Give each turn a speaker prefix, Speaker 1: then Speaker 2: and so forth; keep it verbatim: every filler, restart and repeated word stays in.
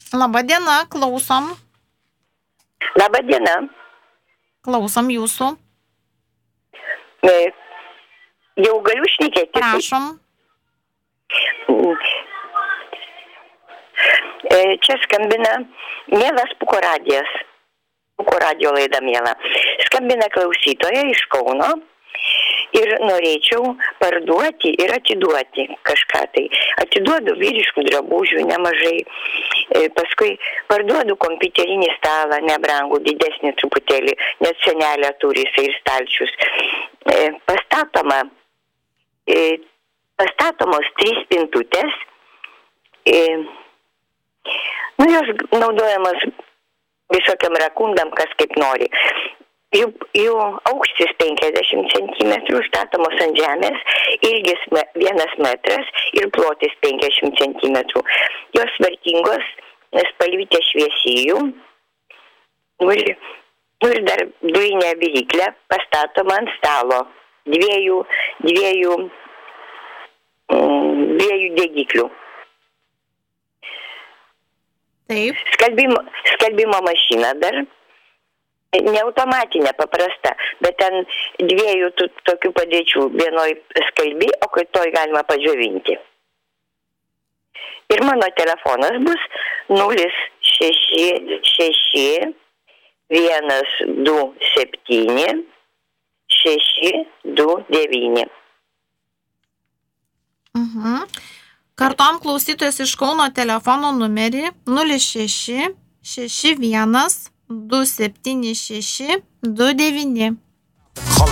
Speaker 1: Labą dieną, klausom.
Speaker 2: Labą dieną.
Speaker 1: Klausom jūsų.
Speaker 2: E, jau galiu šnekėti?
Speaker 1: Prašom.
Speaker 2: E, čia skambina mielas Puko radijas. Puko radijo laida miela. Skambina klausytoja iš Kauno ir norėčiau parduoti ir atiduoti kažką tai. Atiduodu vyriškų drabužių nemažai. E, paskui parduodu kompiuterinį stalą, nebrangų, didesnį truputėlį, net senelę turi jisai ir stalčius. E, pastatoma, e, pastatomos trys spintutės. E, nu, jos naudojamos visokiam rakundam, kas kaip nori. Jų, jų aukštis penkiasdešimt centimetrų, statomos ant žemės, ilgis vienas metras ir plotis penkiasdešimt centimetrų. Jos vertingos, spalvytė šviesijų. Nu ir, nu ir dar dujinė viryklė pastatoma ant stalo. Dviejų, dviejų, mm, dviejų degiklių.
Speaker 1: Taip.
Speaker 2: Skalbimo, skalbimo mašina dar. Ne automatinė, paprasta, bet ten dviejų tų, tokių padėčių. Vienoj skalbi, o kitoj galima padžiovinti. Ir mano telefonas bus nulis šeši šeši vienas du septyni šeši du devyni.
Speaker 1: Mhm. Kartom klausytojas iš Kauno telefono numerį nulis šeši šeši vienas du septyni šeši du devyni.